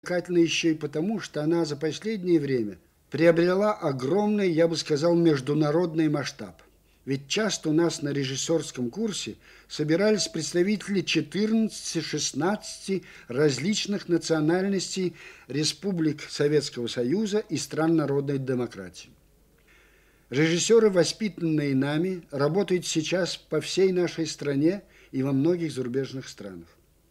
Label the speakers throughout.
Speaker 1: Привлекательна еще и потому, что она за последнее время приобрела огромный, я бы сказал, международный масштаб. Ведь часто у нас на режиссерском курсе собирались представители 14-16 различных национальностей республик Советского Союза и стран народной демократии. Режиссеры, воспитанные нами, работают сейчас по всей нашей стране и во многих зарубежных странах.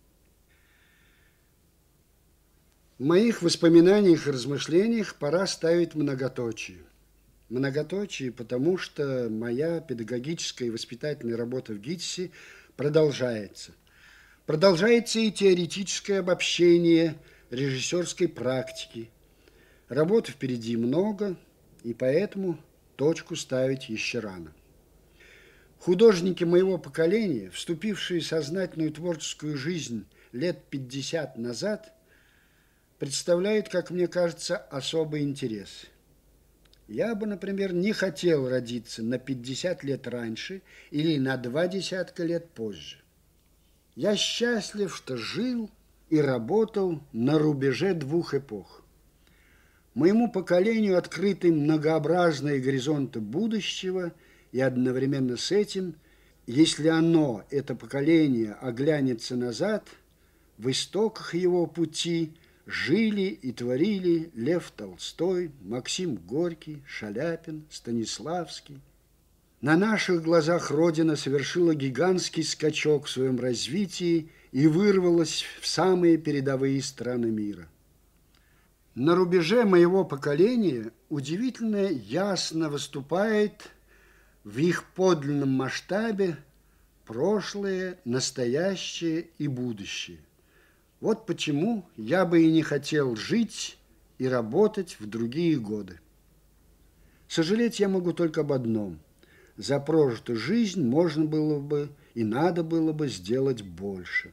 Speaker 1: В моих воспоминаниях и размышлениях пора ставить многоточие. Многоточие, потому что моя педагогическая и воспитательная работа в ГИТИСе продолжается. Продолжается и теоретическое обобщение режиссерской практики. Работы впереди много, и поэтому точку ставить еще рано. Художники моего поколения, вступившие в сознательную творческую жизнь лет 50 назад, представляют, как мне кажется, особый интерес. Я бы, например, не хотел родиться на 50 лет раньше или на 20 лет позже. Я счастлив, что жил и работал на рубеже двух эпох. Моему поколению открыты многообразные горизонты будущего, и одновременно с этим, если оно, это поколение, оглянется назад, в истоках его пути жили и творили Лев Толстой, Максим Горький, Шаляпин, Станиславский. На наших глазах Родина совершила гигантский скачок в своем развитии и вырвалась в самые передовые страны мира. На рубеже моего поколения удивительно ясно выступает в их подлинном масштабе прошлое, настоящее и будущее. Вот почему я бы и не хотел жить и работать в другие годы. Сожалеть я могу только об одном. За прожитую жизнь можно было бы и надо было бы сделать больше.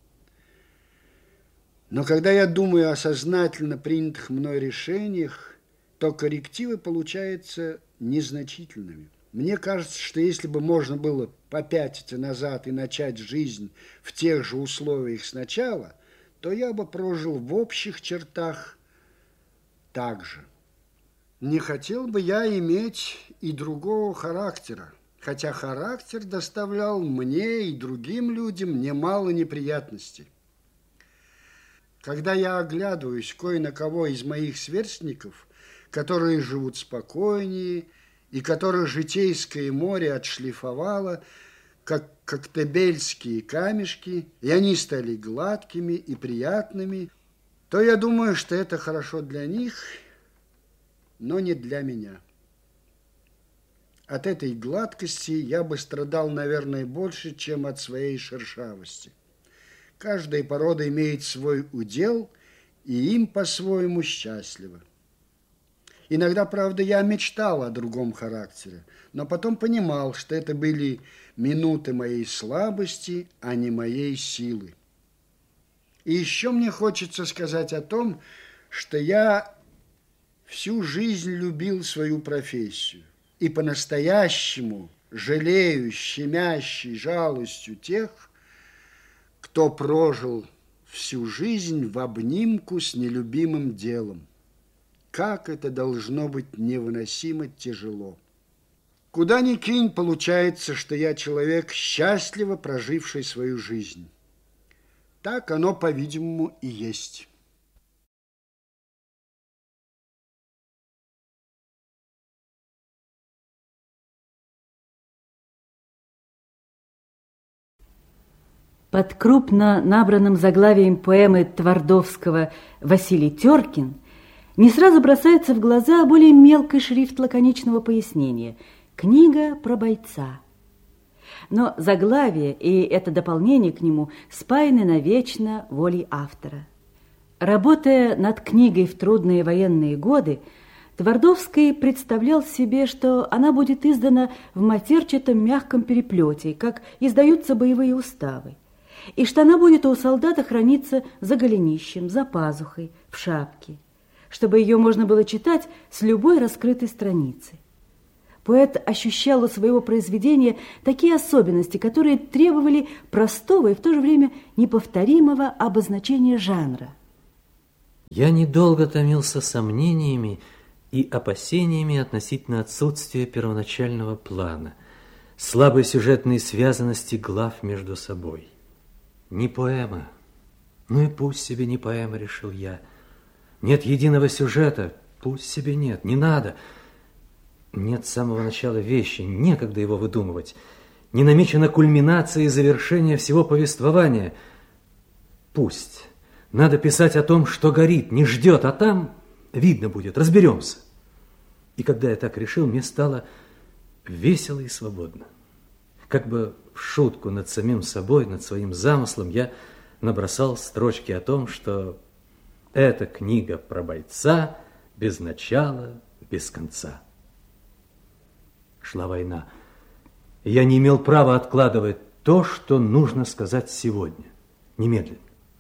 Speaker 1: Но когда я думаю о сознательно принятых мной решениях, то коррективы получаются незначительными. Мне кажется, что если бы можно было попятиться назад и начать жизнь в тех же условиях сначала, то я бы прожил в общих чертах так же. Не хотел бы я иметь и другого характера, хотя характер доставлял мне и другим людям немало неприятностей. Когда я оглядываюсь кое на кого из моих сверстников, которые живут спокойнее и которых житейское море отшлифовало, как коктебельские камешки, и они стали гладкими и приятными, то я думаю, что это хорошо для них, но не для меня. От этой гладкости я бы страдал, наверное, больше, чем от своей шершавости. Каждая порода имеет свой удел, и им по-своему счастливо. Иногда, правда, я мечтал о другом характере, но потом понимал, что это были минуты моей слабости, а не моей силы. И еще мне хочется сказать о том, что я всю жизнь любил свою профессию и по-настоящему жалею щемящей жалостью тех, кто прожил всю жизнь в обнимку с нелюбимым делом. Как это должно быть невыносимо тяжело. Куда ни кинь, получается, что я человек, счастливо проживший свою жизнь. Так оно, по-видимому, и есть.
Speaker 2: Под крупно набранным заглавием поэмы Твардовского «Василий Теркин» не сразу бросается в глаза более мелкий шрифт лаконичного пояснения «Книга про бойца». Но заглавие и это дополнение к нему спаяны навечно волей автора. Работая над книгой в трудные военные годы, Твардовский представлял себе, что она будет издана в матерчатом мягком переплете, как издаются боевые уставы, и что она будет у солдата храниться за голенищем, за пазухой, в шапке, чтобы ее можно было читать с любой раскрытой страницы. Поэт ощущал у своего произведения такие особенности, которые требовали простого и в то же время неповторимого обозначения жанра.
Speaker 3: Я недолго томился сомнениями и опасениями относительно отсутствия первоначального плана, слабой сюжетной связанности глав между собой. Не поэма. Ну и пусть себе не поэма, решил я. Нет единого сюжета, пусть себе нет, не надо. Нет с самого начала вещи, некогда его выдумывать. Не намечена кульминация и завершение всего повествования. Пусть. Надо писать о том, что горит, не ждет, а там видно будет, разберемся. И когда я так решил, мне стало весело и свободно. Как бы в шутку над самим собой, над своим замыслом, я набросал строчки о том, что эта книга про бойца без начала, без конца. Шла война. Я не имел права откладывать то, что нужно сказать сегодня, немедленно.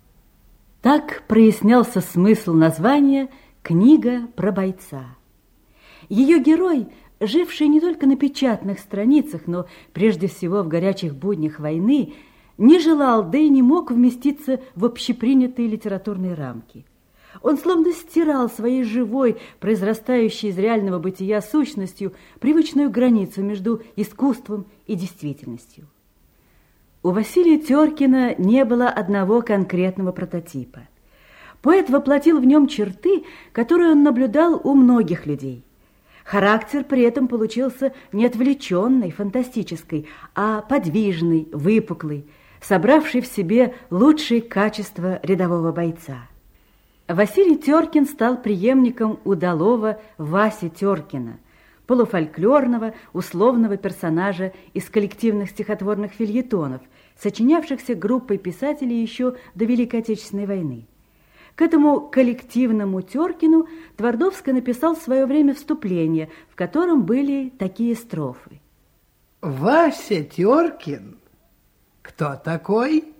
Speaker 2: Так прояснялся смысл названия «Книга про бойца». Ее герой, живший не только на печатных страницах, но прежде всего в горячих буднях войны, не желал, да и не мог вместиться в общепринятые литературные рамки. Он словно стирал своей живой, произрастающей из реального бытия сущностью, привычную границу между искусством и действительностью. У Василия Теркина не было одного конкретного прототипа. Поэт воплотил в нем черты, которые он наблюдал у многих людей. Характер при этом получился не отвлеченный, фантастический, а подвижный, выпуклый, собравший в себе лучшие качества рядового бойца. Василий Теркин стал преемником удалого Васи Теркина, полуфольклорного, условного персонажа из коллективных стихотворных фельетонов, сочинявшихся группой писателей еще до Великой Отечественной войны. К этому коллективному Теркину Твардовский написал в свое время вступление, в котором были такие строфы.
Speaker 4: Вася Теркин, кто такой?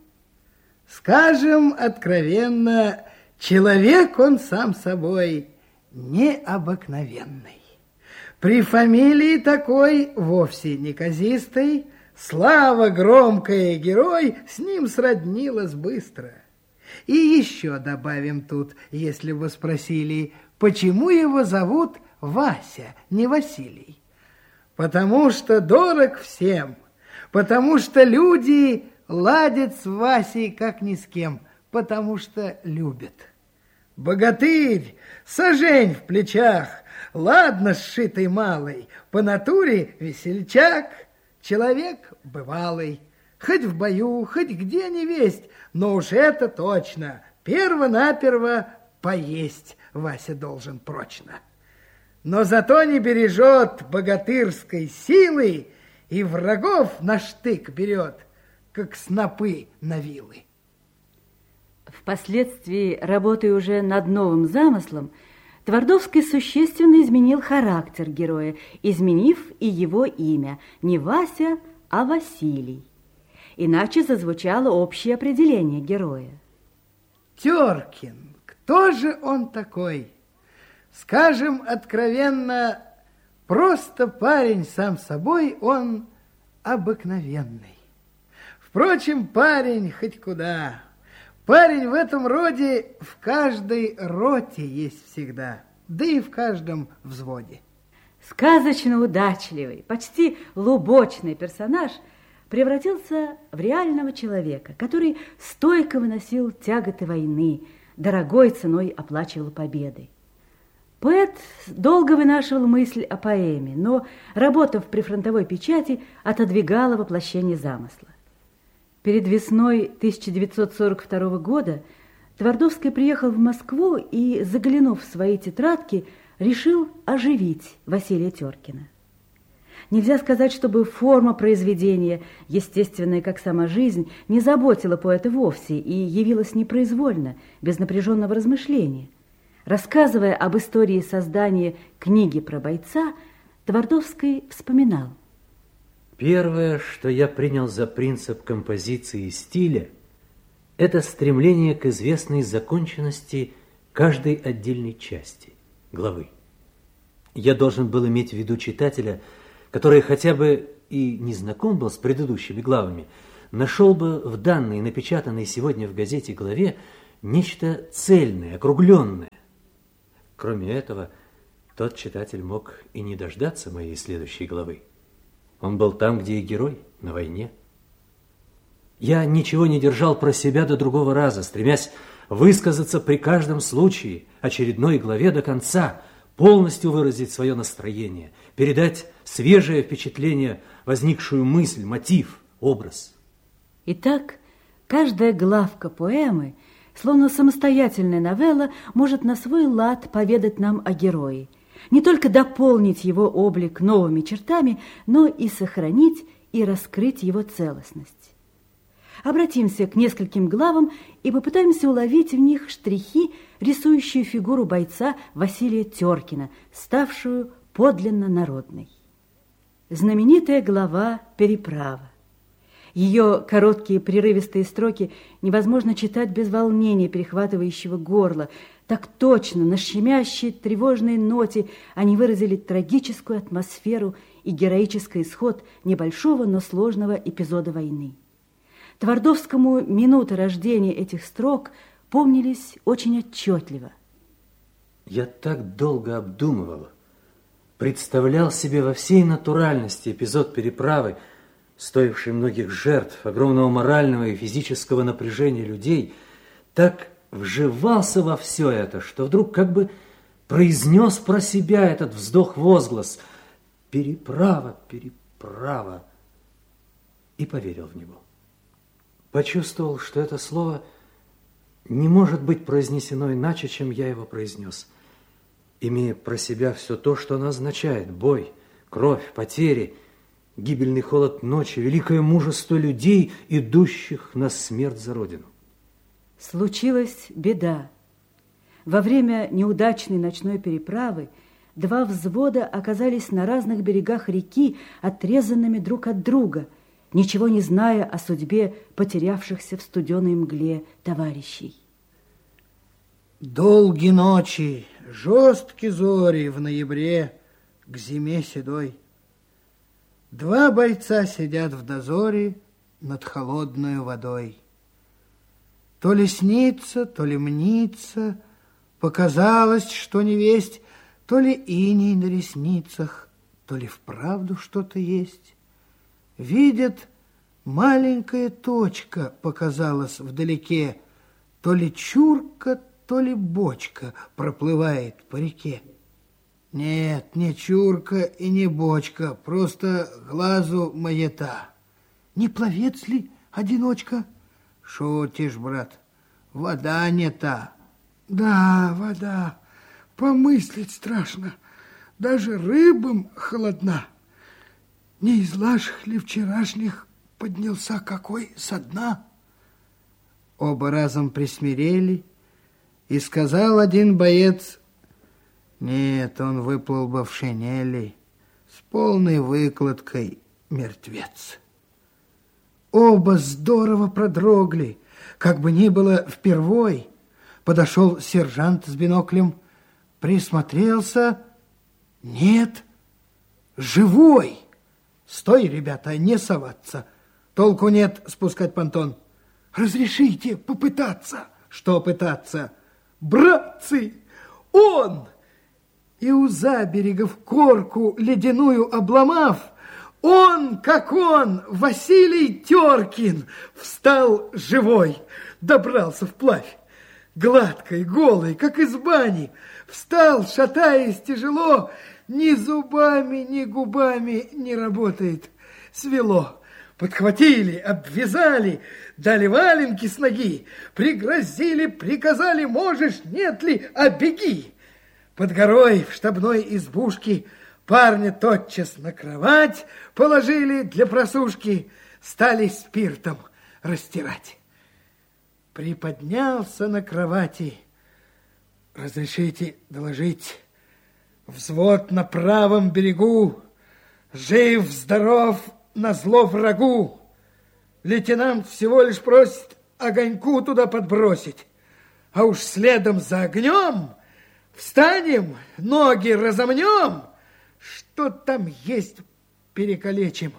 Speaker 4: Скажем откровенно, человек он сам собой необыкновенный. При фамилии такой, вовсе неказистой, слава громкая, герой с ним сроднилась быстро. И еще добавим тут, если бы спросили, почему его зовут Вася, не Василий. Потому что дорог всем, потому что люди ладят с Васей как ни с кем, потому что любят. Богатырь, сажень в плечах, ладно сшитый малый, по натуре весельчак, человек бывалый. Хоть в бою, хоть где ни весть, но уж это точно, перво-наперво поесть Вася должен прочно. Но зато не бережет богатырской силы и врагов на штык берет, как снопы на вилы.
Speaker 2: Впоследствии, работая уже над новым замыслом, Твардовский существенно изменил характер героя, изменив и его имя, не Вася, а Василий. Иначе зазвучало общее определение героя.
Speaker 4: Теркин, кто же он такой? Скажем откровенно, просто парень сам собой, он обыкновенный. Впрочем, парень хоть куда. Парень в этом роде в каждой роте есть всегда, да и в каждом взводе.
Speaker 2: Сказочно удачливый, почти лубочный персонаж превратился в реального человека, который стойко выносил тяготы войны, дорогой ценой оплачивал победы. Поэт долго вынашивал мысль о поэме, но, работав при фронтовой печати, отодвигала воплощение замысла. Перед весной 1942 года Твардовский приехал в Москву и, заглянув в свои тетрадки, решил оживить Василия Теркина. Нельзя сказать, чтобы форма произведения, естественная как сама жизнь, не заботила поэта вовсе и явилась непроизвольно, без напряженного размышления. Рассказывая об истории создания книги про бойца, Твардовский вспоминал.
Speaker 3: Первое, что я принял за принцип композиции и стиля, это стремление к известной законченности каждой отдельной части, главы. Я должен был иметь в виду читателя, который хотя бы и не знаком был с предыдущими главами, нашел бы в данной, напечатанной сегодня в газете главе, нечто цельное, округленное. Кроме этого, тот читатель мог и не дождаться моей следующей главы. Он был там, где и герой, на войне. Я ничего не держал про себя до другого раза, стремясь высказаться при каждом случае, очередной главе до конца, полностью выразить свое настроение, передать свежее впечатление, возникшую мысль, мотив, образ.
Speaker 2: Итак, каждая главка поэмы, словно самостоятельная новелла, может на свой лад поведать нам о герое, не только дополнить его облик новыми чертами, но и сохранить и раскрыть его целостность. Обратимся к нескольким главам и попытаемся уловить в них штрихи, рисующие фигуру бойца Василия Теркина, ставшую подлинно народной. Знаменитая глава «Переправа». Ее короткие прерывистые строки невозможно читать без волнения, перехватывающего горло. Так точно, на щемящей тревожной ноте они выразили трагическую атмосферу и героический исход небольшого, но сложного эпизода войны. Твардовскому минуты рождения этих строк помнились очень отчетливо.
Speaker 3: Я так долго обдумывал, представлял себе во всей натуральности эпизод переправы, стоивший многих жертв, огромного морального и физического напряжения людей, так вживался во все это, что вдруг как бы произнес про себя этот вздох-возглас «Переправа, переправа» и поверил в него. Почувствовал, что это слово не может быть произнесено иначе, чем я его произнес, имея про себя все то, что оно означает: бой, кровь, потери, гибельный холод ночи, великое мужество людей, идущих на смерть за Родину.
Speaker 2: Случилась беда. Во время неудачной ночной переправы два взвода оказались на разных берегах реки, отрезанными друг от друга, ничего не зная о судьбе потерявшихся в студеной мгле товарищей.
Speaker 4: Долгие ночи, жесткие зори в ноябре, к зиме седой. Два бойца сидят в дозоре над холодной водой. То ли снится, то ли мнится, показалось, что невесть, то ли иней на ресницах, то ли вправду что-то есть. Видят, маленькая точка показалась вдалеке, то ли чурка, то ли бочка проплывает по реке. Нет, не чурка и не бочка, просто глазу маята. Не пловец ли одиночка? Шутишь, брат, вода не та. Да, вода, помыслить страшно, даже рыбам холодна. Не из лаших ли вчерашних поднялся какой со дна? Оба разом присмирели, и сказал один боец: нет, он выплыл бы в шинели, с полной выкладкой мертвец. Оба здорово продрогли, как бы ни было впервой. Подошел сержант с биноклем, присмотрелся. Нет, живой. Стой, ребята, не соваться. Толку нет спускать понтон. Разрешите попытаться. Что пытаться? Братцы, он! И у заберега в корку ледяную обломав, он, как он, Василий Теркин, встал живой, добрался вплавь. Гладкой, голой, как из бани, встал, шатаясь тяжело, ни зубами, ни губами не работает. Свело. Подхватили, обвязали, дали валенки с ноги, пригрозили, приказали: можешь, нет ли, а беги. Под горой в штабной избушке парня тотчас на кровать положили для просушки, стали спиртом растирать. Приподнялся на кровати. Разрешите доложить, взвод на правом берегу, жив-здоров, назло врагу. Лейтенант всего лишь просит огоньку туда подбросить, а уж следом за огнем встанем, ноги разомнем, что там есть перекалечим,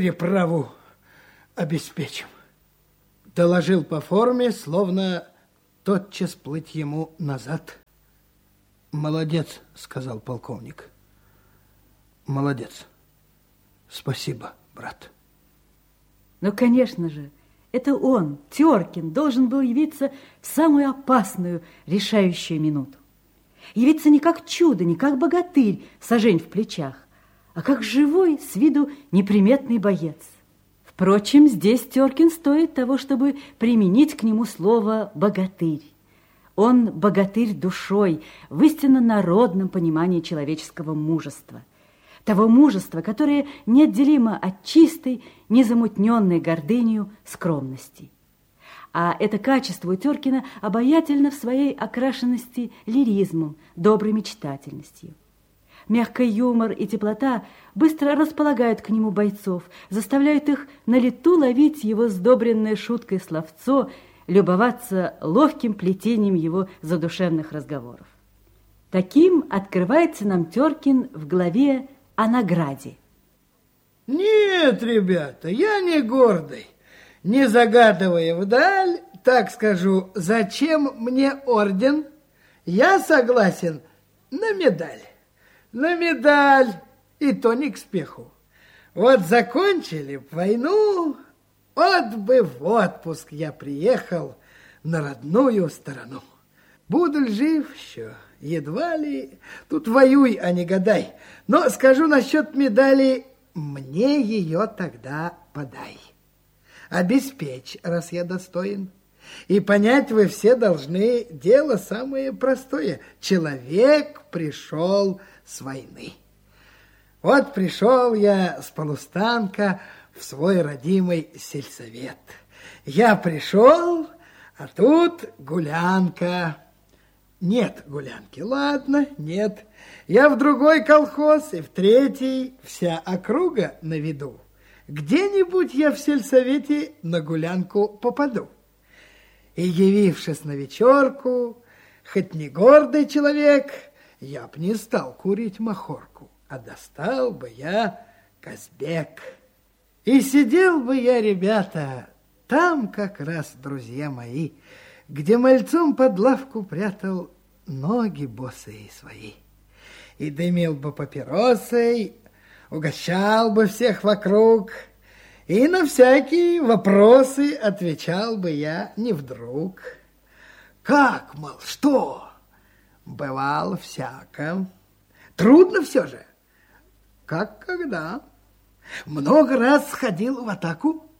Speaker 4: переправу обеспечим. Доложил по форме, словно тотчас плыть ему назад. «Молодец», — сказал полковник. «Молодец. Спасибо, брат».
Speaker 2: Но, конечно же, это он, Теркин, должен был явиться в самую опасную, решающую минуту. Явиться не как чудо, не как богатырь, сажень в плечах, а как живой, с виду неприметный боец. Впрочем, здесь Теркин стоит того, чтобы применить к нему слово «богатырь». Он богатырь душой, в истинно народном понимании человеческого мужества. Того мужества, которое неотделимо от чистой, незамутненной гордынью скромности. А это качество у Теркина обаятельно в своей окрашенности лиризмом, доброй мечтательностью. Мягкий юмор и теплота быстро располагают к нему бойцов, заставляют их на лету ловить его сдобренное шуткой словцо, любоваться ловким плетением его задушевных разговоров. Таким открывается нам Теркин в главе о награде.
Speaker 4: Нет, ребята, я не гордый. Не загадывая вдаль, так скажу, зачем мне орден? Я согласен на медаль. На медаль, и то не к спеху. Вот закончили б войну, вот бы в отпуск я приехал на родную сторону. Буду ли жив еще? Едва ли. Тут воюй, а не гадай. Но скажу насчет медали, мне ее тогда подай. Обеспечь, раз я достоин. И понять вы все должны дело самое простое. Человек пришел с войны. Вот пришел я с полустанка в свой родимый сельсовет. Я пришел, а тут гулянка. Нет гулянки, ладно, нет. Я в другой колхоз и в третий, вся округа на виду. Где-нибудь я в сельсовете на гулянку попаду. И, явившись на вечерку, хоть не гордый человек, я б не стал курить махорку, а достал бы я Казбек. И сидел бы я, ребята, там как раз, друзья мои, где мальцом под лавку прятал ноги босые свои. И дымил бы папиросой, угощал бы всех вокруг, и на всякие вопросы отвечал бы я не вдруг. Как, мол, что? Бывало всяко. Трудно все же. Как когда? Много раз сходил в атаку?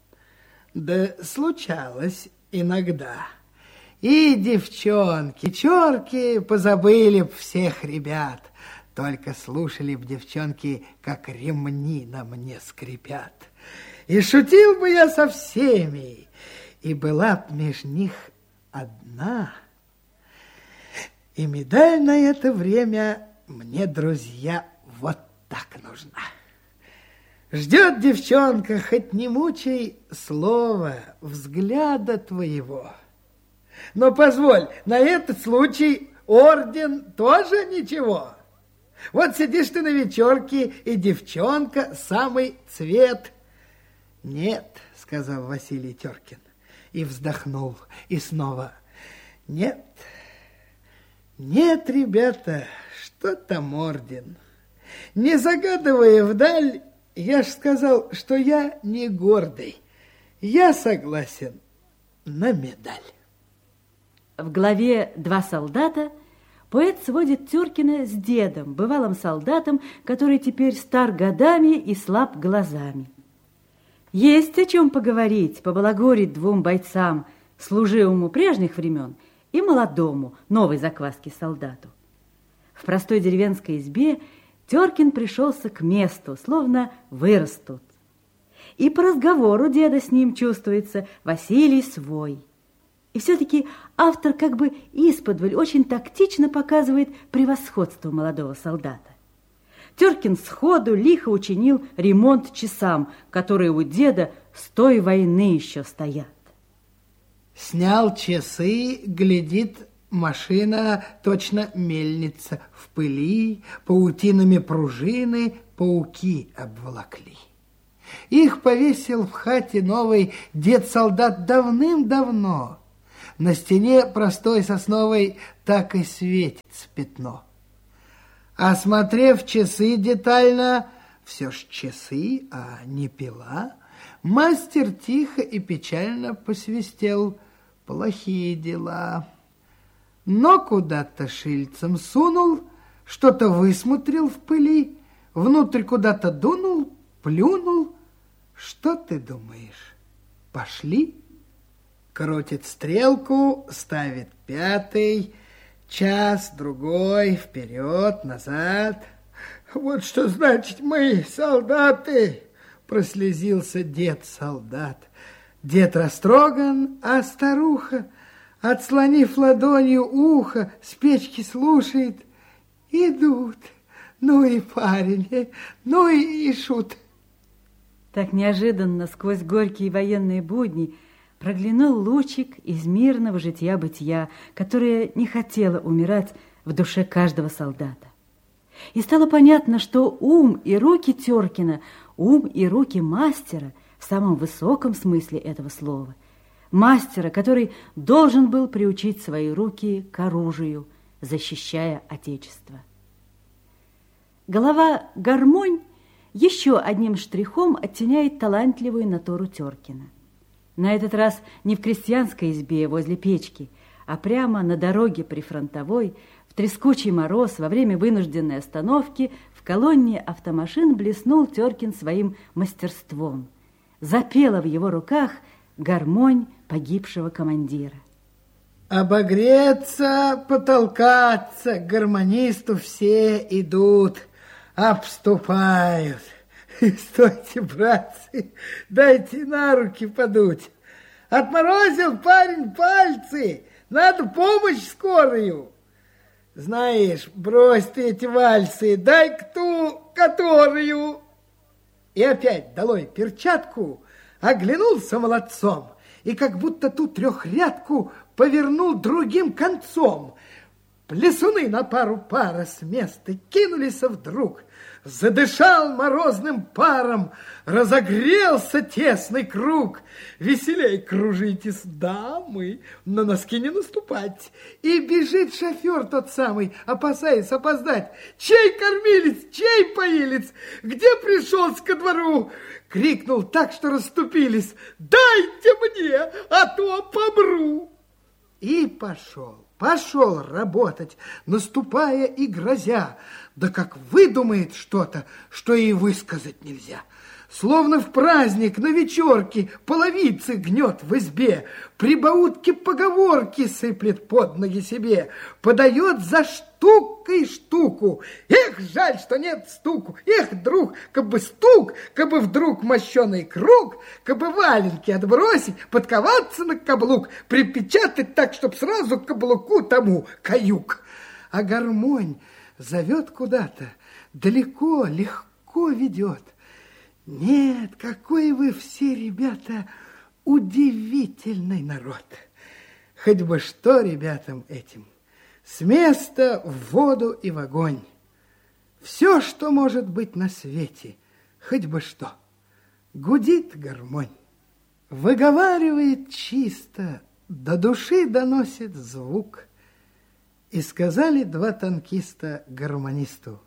Speaker 4: Да случалось иногда. И девчонки, чёрки позабыли б всех ребят. Только слушали б девчонки, как ремни на мне скрипят. И шутил бы я со всеми, и была б меж них одна. И медаль на это время мне, друзья, вот так нужна. Ждет девчонка, хоть не мучай слова, взгляда твоего. Но позволь, на этот случай орден тоже ничего. Вот сидишь ты на вечерке, и девчонка самый цвет. Нет, сказал Василий Теркин, и вздохнул, и снова. Нет, нет, ребята, что там орден? Не загадывая вдаль, я ж сказал, что я не гордый. Я согласен на медаль.
Speaker 2: В главе «Два солдата» поэт сводит Теркина с дедом, бывалым солдатом, который теперь стар годами и слаб глазами. Есть о чем поговорить, побалагурить двум бойцам, служивому прежних времен и молодому, новой закваски солдату. В простой деревенской избе Теркин пришелся к месту, словно вырос тут. И по разговору деда с ним чувствуется Василий свой. И все-таки автор как бы исподволь очень тактично показывает превосходство молодого солдата. Теркин сходу лихо учинил ремонт часам, которые у деда с той войны еще стоят.
Speaker 4: Снял часы, глядит, машина точно мельница. В пыли паутинами пружины пауки обволокли. Их повесил в хате новый дед-солдат давным-давно. На стене простой сосновой так и светится пятно. Осмотрев часы детально, все ж часы, а не пила, мастер тихо и печально посвистел: плохие дела. Но куда-то шильцем сунул, что-то высмотрел в пыли, внутрь куда-то дунул, плюнул. Что ты думаешь? Пошли? Крутит стрелку, ставит пятый, час, другой, вперед, назад. Вот что значит мы, солдаты, прослезился дед-солдат. Дед растроган, а старуха, отслонив ладонью ухо, с печки слушает. Идут. Ну и парень, ну и шут.
Speaker 2: Так неожиданно сквозь горькие военные будни проглянул лучик из мирного житья-бытия, которое не хотело умирать в душе каждого солдата. И стало понятно, что ум и руки Теркина, ум и руки мастера в самом высоком смысле этого слова, мастера, который должен был приучить свои руки к оружию, защищая Отечество. Голова «Гармонь» еще одним штрихом оттеняет талантливую натуру Теркина. На этот раз не в крестьянской избе возле печки, а прямо на дороге прифронтовой, в трескучий мороз, во время вынужденной остановки, в колонне автомашин блеснул Теркин своим мастерством. Запела в его руках гармонь погибшего командира.
Speaker 4: Обогреться, потолкаться, к гармонисту все идут, обступают. Стойте, братцы, дайте на руки подуть. Отморозил парень пальцы, надо помощь скорую. Знаешь, брось ты эти вальсы, дай-ка ту, которую. И опять долой перчатку, оглянулся молодцом и как будто ту трехрядку повернул другим концом. Плясуны на пару пара с места кинулись вдруг. Задышал морозным паром, разогрелся тесный круг. Веселей кружитесь, дамы, на носки не наступать. И бежит шофер тот самый, опасаясь опоздать. Чей кормилец, чей поилец, где пришелся ко двору? Крикнул так, что расступились. Дайте мне, а то помру. И пошел работать, наступая и грозя, да как выдумает что-то, что и высказать нельзя. Словно в праздник на вечерке половицы гнет в избе, прибаутки поговорки сыплет под ноги себе, подает за штукой штуку. Эх, жаль, что нет стуку. Эх, друг, кабы стук, кабы вдруг мощеный круг, кабы валенки отбросить, подковаться на каблук, припечатать так, чтоб сразу к каблуку тому каюк. А гармонь зовет куда-то, далеко, легко ведет. Нет, какой вы все, ребята, удивительный народ. Хоть бы что ребятам этим. С места в воду и в огонь. Все, что может быть на свете, хоть бы что. Гудит гармонь, выговаривает чисто, до души доносит звук. И сказали два танкиста гармонисту: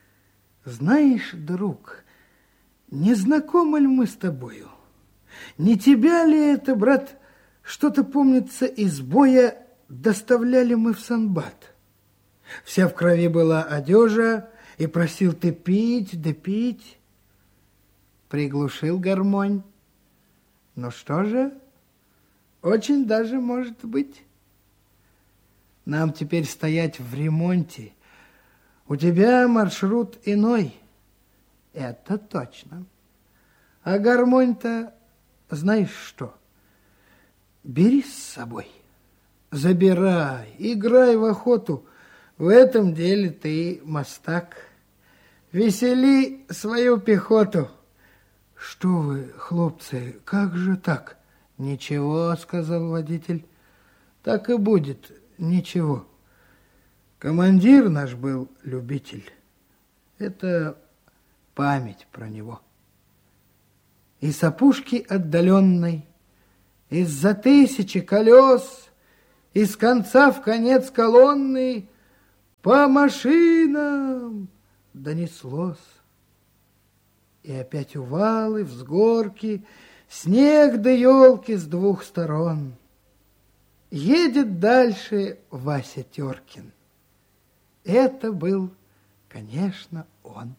Speaker 4: знаешь, друг, не знакомы ли мы с тобою? Не тебя ли это, брат, что-то, помнится, из боя доставляли мы в Санбат? Вся в крови была одежа, и просил ты пить, да пить. Приглушил гармонь. Ну что же, очень даже может быть. Нам теперь стоять в ремонте. У тебя маршрут иной. Это точно. А гармонь-то, знаешь что, бери с собой. Забирай, играй в охоту. В этом деле ты мастак. Весели свою пехоту. Что вы, хлопцы, как же так? Ничего, сказал водитель. Так и будет, ничего. Командир наш был любитель. Это память про него. И с опушки отдаленной, из-за тысячи колес, из конца в конец колонны по машинам донеслось. И опять увалы, взгорки, снег да елки с двух сторон. Едет дальше Вася Теркин. Это был, конечно, он.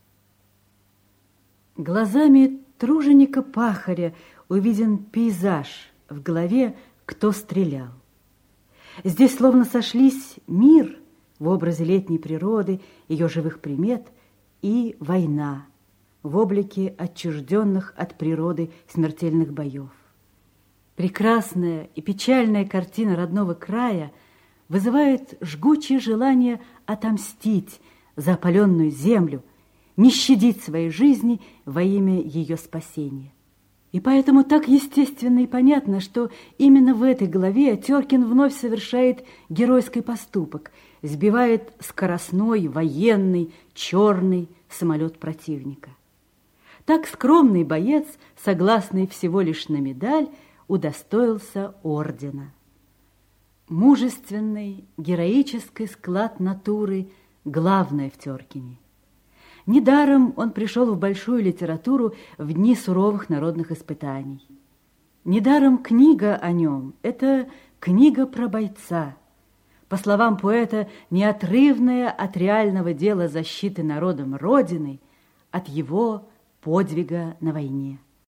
Speaker 2: Глазами труженика-пахаря увиден пейзаж, в голове «Кто стрелял?». Здесь словно сошлись мир в образе летней природы, ее живых примет, и война в облике отчужденных от природы смертельных боев. Прекрасная и печальная картина родного края вызывает жгучее желание отомстить за опаленную землю, не щадить своей жизни во имя ее спасения. И поэтому так естественно и понятно, что именно в этой главе Теркин вновь совершает геройский поступок, сбивает скоростной, военный, черный самолет противника. Так скромный боец, согласный всего лишь на медаль, удостоился ордена. Мужественный, героический склад натуры – главное в Теркине. Недаром он пришел в большую литературу в дни суровых народных испытаний. Недаром книга о нем – это книга про бойца. По словам поэта, неотрывная от реального дела защиты народом Родины, от его подвига на войне.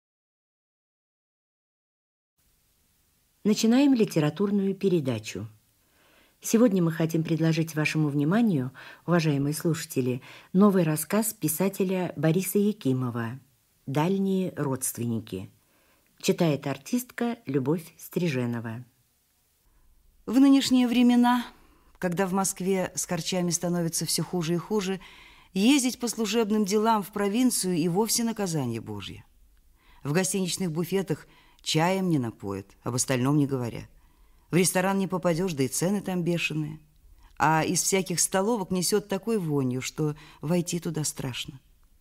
Speaker 5: Начинаем литературную передачу. Сегодня мы хотим предложить вашему вниманию, уважаемые слушатели, новый рассказ писателя Бориса Якимова «Дальние родственники». Читает артистка Любовь Стриженова.
Speaker 6: В нынешние времена, когда в Москве с харчами становится все хуже и хуже, ездить по служебным делам в провинцию и вовсе наказание Божье. В гостиничных буфетах чаем не напоят, об остальном не говоря. В ресторан не попадешь, да и цены там бешеные. А из всяких столовок несет такой вонью, что войти туда страшно.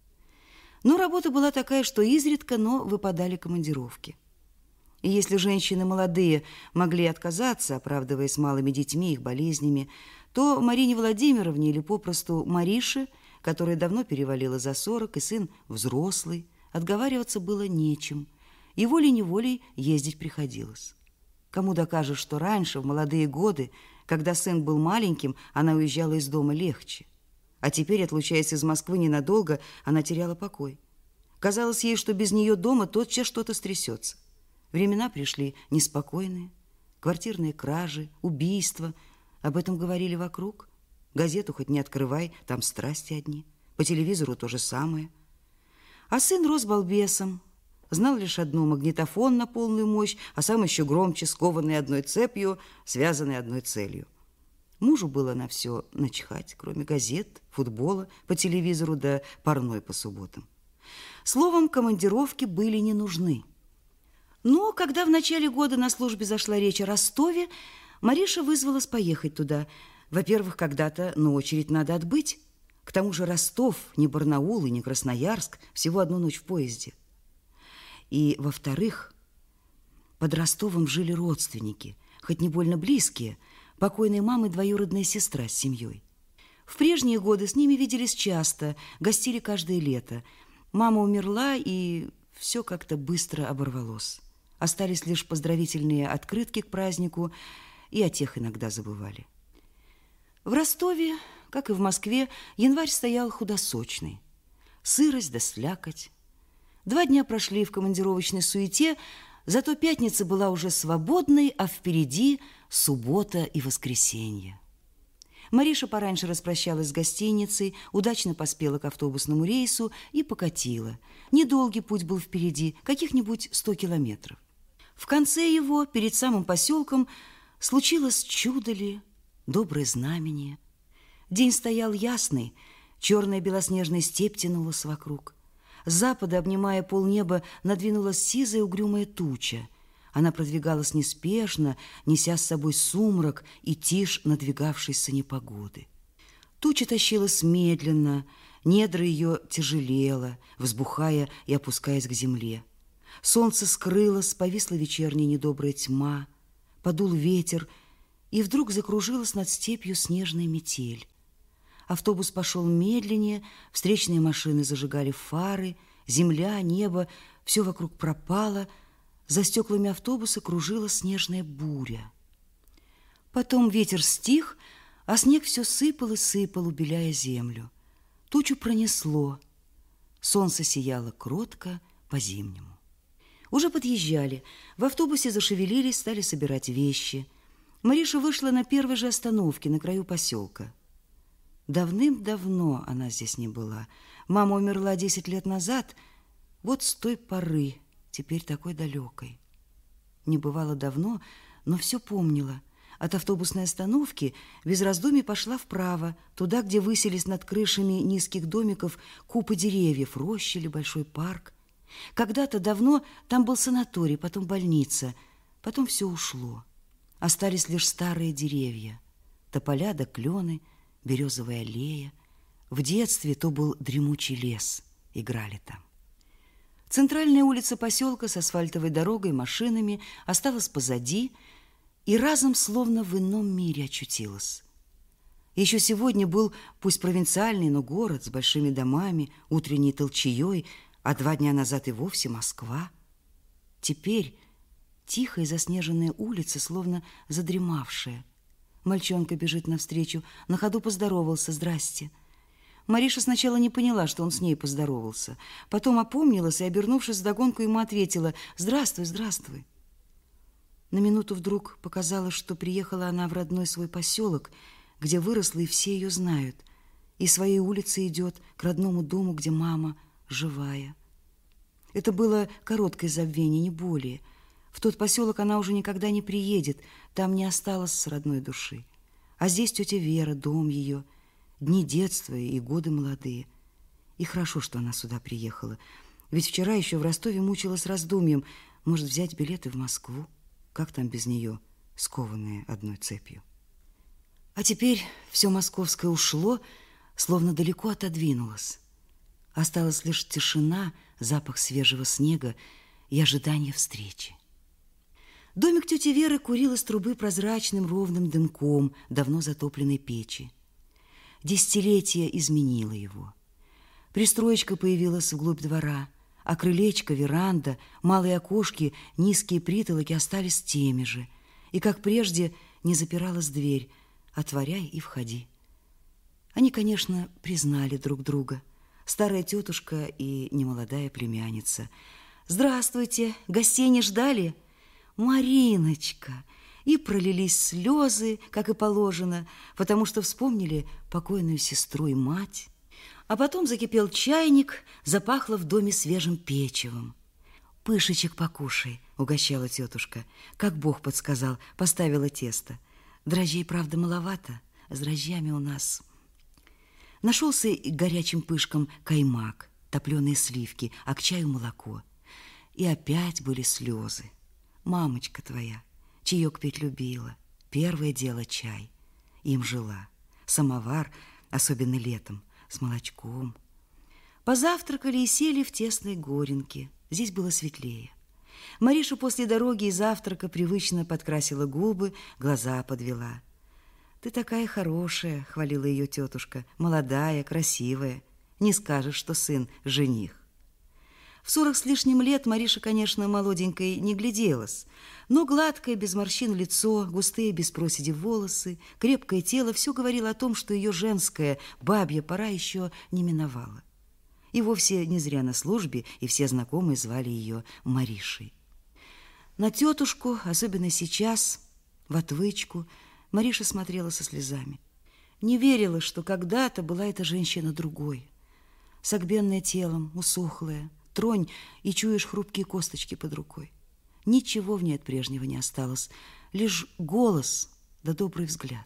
Speaker 6: Но работа была такая, что изредка, но выпадали командировки. И если женщины молодые могли отказаться, оправдываясь малыми детьми, их болезнями, то Марине Владимировне или попросту Марише, которая давно перевалила за 40, и сын взрослый, отговариваться было нечем, и волей-неволей ездить приходилось. Кому докажешь, что раньше, в молодые годы, когда сын был маленьким, она уезжала из дома легче. А теперь, отлучаясь из Москвы ненадолго, она теряла покой. Казалось ей, что без нее дома тотчас что-то стрясется. Времена пришли неспокойные. Квартирные кражи, убийства. Об этом говорили вокруг. Газету хоть не открывай, там страсти одни. По телевизору то же самое. А сын рос балбесом. Знал лишь одно — магнитофон на полную мощь, а сам еще громче, скованный одной цепью, связанный одной целью. Мужу было на все начхать, кроме газет, футбола по телевизору да парной по субботам. Словом, командировки были не нужны. Но когда в начале года на службе зашла речь о Ростове, Мариша вызвалась поехать туда. Во-первых, когда-то на очередь надо отбыть. К тому же Ростов, не Барнаул и не Красноярск, всего одну ночь в поезде. И, во-вторых, под Ростовом жили родственники, хоть не больно близкие, покойной мамы двоюродная сестра с семьей. В прежние годы с ними виделись часто, гостили каждое лето. Мама умерла, и все как-то быстро оборвалось. Остались лишь поздравительные открытки к празднику, и о тех иногда забывали. В Ростове, как и в Москве, январь стоял худосочный. Сырость да слякоть. 2 дня прошли в командировочной суете, зато пятница была уже свободной, а впереди суббота и воскресенье. Мариша пораньше распрощалась с гостиницей, удачно поспела к автобусному рейсу и покатила. Недолгий путь был впереди, каких-нибудь 100 километров. В конце его, перед самым поселком, случилось чудо ли, доброе знамение. День стоял ясный, черная белоснежная степь тянулась вокруг. С запада, обнимая полнеба, надвинулась сизая угрюмая туча. Она продвигалась неспешно, неся с собой сумрак и тишь надвигавшейся непогоды. Туча тащилась медленно, недра ее тяжелело, взбухая и опускаясь к земле. Солнце скрылось, повисла вечерняя недобрая тьма, подул ветер, и вдруг закружилась над степью снежная метель. Автобус пошел медленнее, встречные машины зажигали фары, земля, небо, все вокруг пропало, за стеклами автобуса кружила снежная буря. Потом ветер стих, а снег все сыпал и сыпал, убеляя землю. Тучу пронесло, солнце сияло кротко по-зимнему. Уже подъезжали, в автобусе зашевелились, стали собирать вещи. Мариша вышла на первой же остановке на краю поселка. Давным-давно она здесь не была. Мама умерла 10 лет назад, вот с той поры, теперь такой далекой. Не бывало давно, но все помнила. От автобусной остановки без раздумий пошла вправо, туда, где высились над крышами низких домиков купы деревьев, роща или большой парк. Когда-то давно там был санаторий, потом больница, потом все ушло. Остались лишь старые деревья, тополя да клены, березовая аллея. В детстве то был дремучий лес, играли там. Центральная улица поселка с асфальтовой дорогой, машинами осталась позади и разом словно в ином мире очутилась. Еще сегодня был, пусть провинциальный, но город с большими домами, утренней толчеей, а 2 дня назад и вовсе Москва. Теперь тихая заснеженная улица, словно задремавшая. Мальчонка бежит навстречу, на ходу поздоровался: «Здрасте». Мариша сначала не поняла, что он с ней поздоровался. Потом опомнилась и, обернувшись вдогонку, ему ответила: «Здравствуй, здравствуй». На минуту вдруг показалось, что приехала она в родной свой поселок, где выросла, и все ее знают, и своей улицей идет к родному дому, где мама живая. Это было короткое забвение, не более. В тот поселок она уже никогда не приедет, там не осталось родной души. А здесь тетя Вера, дом ее, дни детства и годы молодые. И хорошо, что она сюда приехала, ведь вчера еще в Ростове мучилась раздумьем, может, взять билеты в Москву, как там без нее, скованные одной цепью. А теперь все московское ушло, словно далеко отодвинулось. Осталась лишь тишина, запах свежего снега и ожидание встречи. Домик тети Веры курил из трубы прозрачным ровным дымком давно затопленной печи. Десятилетие изменило его. Пристроечка появилась вглубь двора, а крылечко, веранда, малые окошки, низкие притолоки остались теми же. И, как прежде, не запиралась дверь: «Отворяй и входи». Они, конечно, признали друг друга. Старая тетушка и немолодая племянница. «Здравствуйте! Гостей не ждали?» «Мариночка!» И пролились слезы, как и положено, потому что вспомнили покойную сестру и мать. А потом закипел чайник, запахло в доме свежим печевом. «Пышечек покушай», — угощала тетушка. Как Бог подсказал, поставила тесто. Дрожжей, правда, маловато, с дрожжами у нас. Нашелся и к горячим пышкам каймак, топленые сливки, а к чаю молоко. И опять были слезы. Мамочка твоя чаек пить любила, первое дело чай. Им жила. Самовар, особенно летом, с молочком. Позавтракали и сели в тесной горенке. Здесь было светлее. Мариша после дороги и завтрака привычно подкрасила губы, глаза подвела. «Ты такая хорошая», — хвалила ее тетушка, «молодая, красивая. Не скажешь, что сын жених». В 40 с лишним лет Мариша, конечно, молоденькой не гляделась, но гладкое, без морщин лицо, густые, без проседи волосы, крепкое тело — все говорило о том, что ее женская, бабья пора еще не миновала. И вовсе не зря на службе, и все знакомые звали ее Маришей. На тетушку, особенно сейчас, в отвычку, Мариша смотрела со слезами. Не верила, что когда-то была эта женщина другой. Согбенная телом, усохлая, тронь, и чуешь хрупкие косточки под рукой. Ничего в ней от прежнего не осталось, лишь голос да добрый взгляд.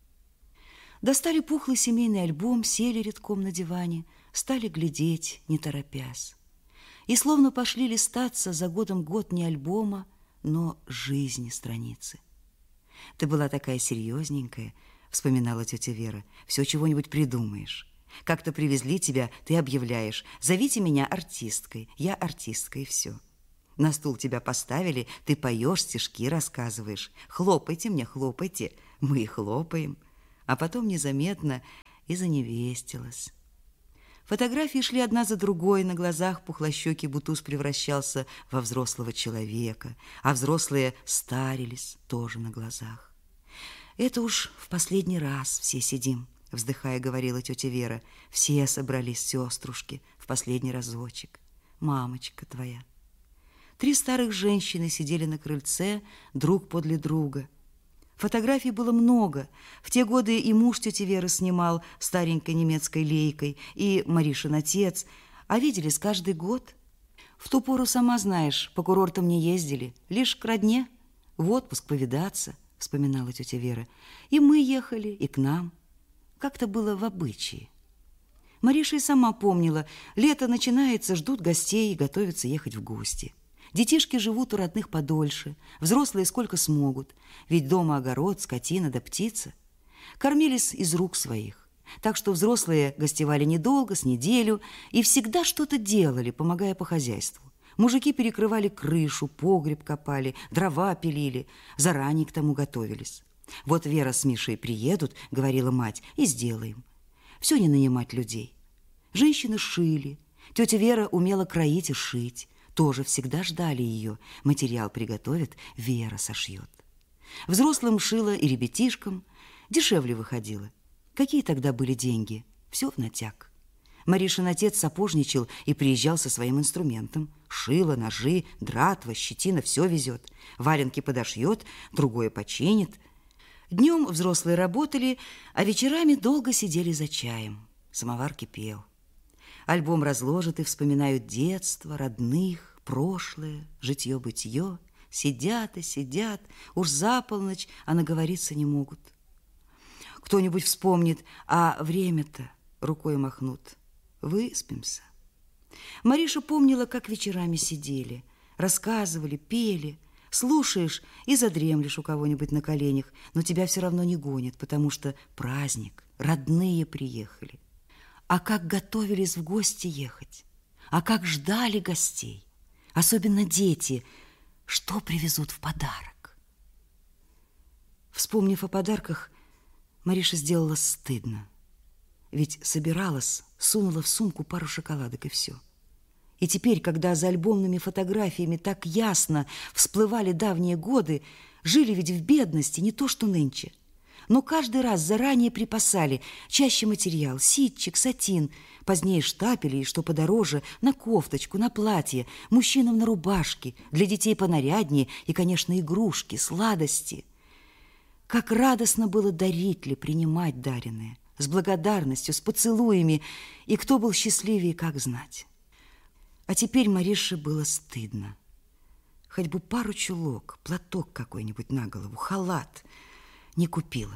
Speaker 6: Достали пухлый семейный альбом, сели редком на диване, стали глядеть, не торопясь. И словно пошли листаться за годом год не альбома, но жизни страницы. «Ты была такая серьезненькая», — вспоминала тетя Вера, «все чего-нибудь придумаешь. Как-то привезли тебя, ты объявляешь: зовите меня артисткой, я артистка, и все». На стул тебя поставили, ты поешь, стишки рассказываешь. Хлопайте мне, хлопайте, мы и хлопаем. А потом незаметно и заневестилась. Фотографии шли одна за другой, на глазах пухлощёкий Бутуз превращался во взрослого человека, а взрослые старились тоже на глазах. «Это уж в последний раз все сидим», — вздыхая, говорила тетя Вера. «Все собрались, сеструшки, в последний разочек. Мамочка твоя». 3 старых женщины сидели на крыльце друг подле друга. Фотографий было много. В те годы и муж тети Веры снимал старенькой немецкой лейкой, и Маришин отец, а виделись каждый год. В ту пору, сама знаешь, по курортам не ездили, лишь к родне, в отпуск повидаться, вспоминала тетя Вера. И мы ехали, и к нам. Как-то было в обычае. Мариша и сама помнила, лето начинается, ждут гостей и готовятся ехать в гости. Детишки живут у родных подольше, взрослые сколько смогут, ведь дома огород, скотина да птица. Кормились из рук своих, так что взрослые гостевали недолго, с неделю, и всегда что-то делали, помогая по хозяйству. Мужики перекрывали крышу, погреб копали, дрова пилили, заранее к тому готовились. «Вот Вера с Мишей приедут, — говорила мать, — и сделаем. Все не нанимать людей». Женщины шили, тетя Вера умела кроить и шить. Тоже всегда ждали ее. Материал приготовит, Вера сошьет. Взрослым шила и ребятишкам. Дешевле выходило. Какие тогда были деньги? Все в натяг. Маришин отец сапожничал и приезжал со своим инструментом. Шило, ножи, дратва, щетина, все везет. Валенки подошьет, другое починит. Днем взрослые работали, а вечерами долго сидели за чаем. Самовар кипел. Альбом разложат и вспоминают детство, родных, прошлое, житье-бытье. Сидят и сидят, уж за полночь, а наговориться не могут. Кто-нибудь вспомнит, а время-то рукой махнут. Выспимся. Мариша помнила, как вечерами сидели, рассказывали, пели. Слушаешь и задремлешь у кого-нибудь на коленях, но тебя все равно не гонят, потому что праздник, родные приехали. А как готовились в гости ехать, а как ждали гостей, особенно дети, что привезут в подарок. Вспомнив о подарках, Мариша сделала стыдно, ведь собиралась, сунула в сумку пару шоколадок и все. И теперь, когда за альбомными фотографиями так ясно всплывали давние годы, жили ведь в бедности, не то что нынче. Но каждый раз заранее припасали чаще материал, ситчик, сатин, позднее штапели и, что подороже, на кофточку, на платье, мужчинам на рубашки, для детей понаряднее и, конечно, игрушки, сладости. Как радостно было дарить ли, принимать даренное, с благодарностью, с поцелуями, и кто был счастливее, как знать. А теперь Марише было стыдно. Хоть бы пару чулок, платок какой-нибудь на голову, халат не купила.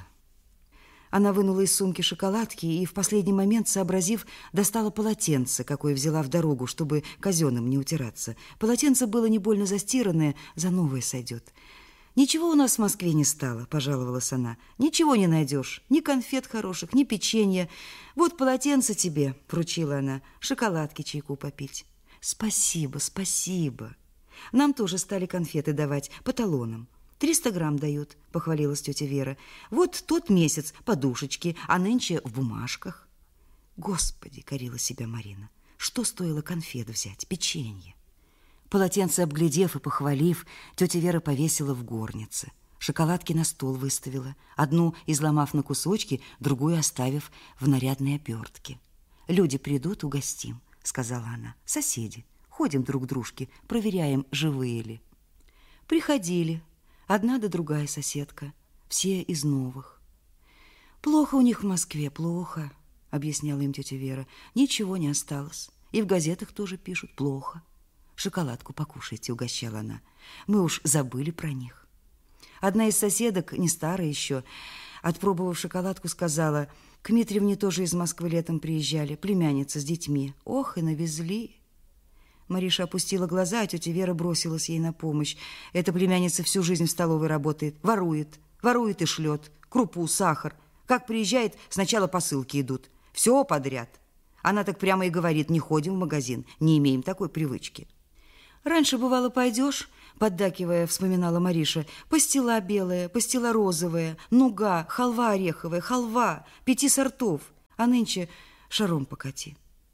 Speaker 6: Она вынула из сумки шоколадки и в последний момент, сообразив, достала полотенце, какое взяла в дорогу, чтобы казенным не утираться. Полотенце было не больно застиранное, за новое сойдет. «Ничего у нас в Москве не стало», – пожаловалась она. «Ничего не найдешь, ни конфет хороших, ни печенья. Вот полотенце тебе», – вручила она, – «шоколадки чайку попить». «Спасибо, спасибо. Нам тоже стали конфеты давать по талонам. 300 грамм дают», – похвалилась тетя Вера. «Вот тот месяц подушечки, а нынче в бумажках». «Господи!» – корила себя Марина. «Что стоило конфет взять, печенье?» Полотенце обглядев и похвалив, тетя Вера повесила в горнице. Шоколадки на стол выставила, одну изломав на кусочки, другую оставив в нарядной обертке. «Люди придут, угостим», — сказала она. «Соседи. Ходим друг к дружке, проверяем, живые ли». Приходили. Одна да другая соседка. Все из новых. «Плохо у них в Москве, плохо», — объясняла им тетя Вера. «Ничего не осталось. И в газетах тоже пишут плохо. Шоколадку покушайте», — угощала она. «Мы уж забыли про них». Одна из соседок, не старая еще, отпробовав шоколадку, сказала: «К Митревне тоже из Москвы летом приезжали, племянница с детьми. Ох, и навезли». Мариша опустила глаза, а тетя Вера бросилась ей на помощь. Эта племянница всю жизнь в столовой работает, ворует и шлет, крупу, сахар. Как приезжает, сначала посылки идут. Все подряд. Она так прямо и говорит: не ходим в магазин, не имеем такой привычки. Раньше, бывало, пойдешь, поддакивая, вспоминала Мариша, пастила белая, пастила розовая, нуга, халва ореховая, халва, 5 сортов, а нынче шаром покати.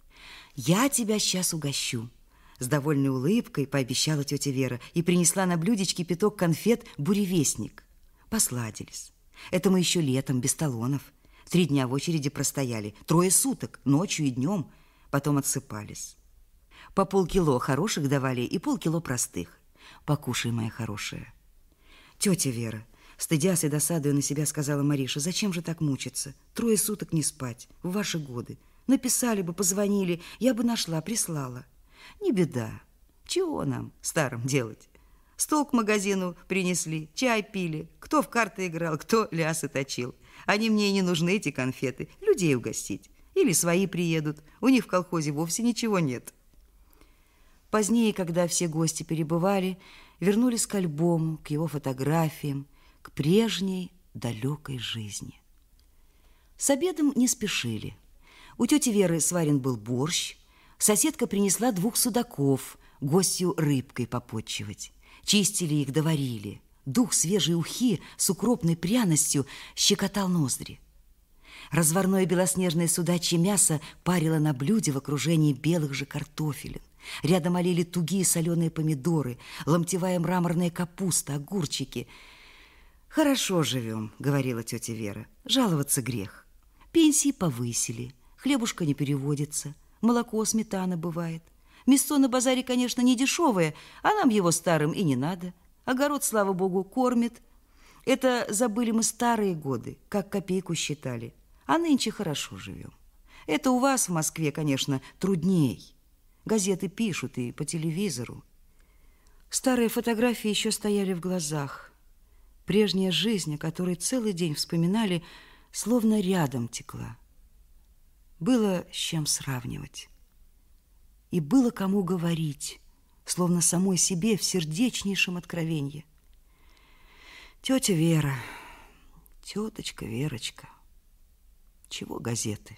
Speaker 6: Я тебя сейчас угощу. С довольной улыбкой пообещала тетя Вера и принесла на блюдечке пяток конфет «Буревестник». Посладились. Это мы еще летом, без талонов. 3 дня в очереди простояли, 3 суток, ночью и днем. Потом отсыпались. По полкило хороших давали и полкило простых. Покушай, моя хорошая. Тетя Вера, стыдясь и досадуя на себя, сказала Мариша, зачем же так мучиться? 3 суток не спать, в ваши годы. Написали бы, позвонили, я бы нашла, прислала. Не беда. Чего нам, старым, делать? Стол к магазину принесли, чай пили. Кто в карты играл, кто лясы точил. Они мне и не нужны, эти конфеты. Людей угостить. Или свои приедут. У них в колхозе вовсе ничего нет. Позднее, когда все гости перебывали, вернулись к альбому, к его фотографиям, к прежней далекой жизни. С обедом не спешили. У тети Веры сварен был борщ. Соседка принесла 2 судаков, гостью рыбкой попотчевать. Чистили их, доварили. Дух свежей ухи с укропной пряностью щекотал ноздри. Разварное белоснежное судачье мясо парило на блюде в окружении белых же картофелин. Рядом олели тугие соленые помидоры, ломтевая мраморная капуста, огурчики. «Хорошо живем», — говорила тетя Вера. «Жаловаться грех. Пенсии повысили, хлебушка не переводится, молоко, сметана бывает. Мясо на базаре, конечно, не дешевое, а нам его старым и не надо. Огород, слава богу, кормит. Это забыли мы старые годы, как копейку считали. А нынче хорошо живем. Это у вас в Москве, конечно, трудней. Газеты пишут и по телевизору». Старые фотографии еще стояли в глазах. Прежняя жизнь, о которой целый день вспоминали, словно рядом текла. Было с чем сравнивать. И было кому говорить, словно самой себе в сердечнейшем откровении. Тетя Вера, теточка Верочка, чего газеты?